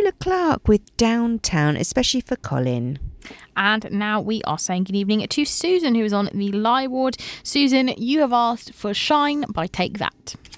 Nicola Clark with Downtown, especially for Colin. And now we are saying good evening to Susan, who is on the live ward. Susan, you have asked for Shine by Take That.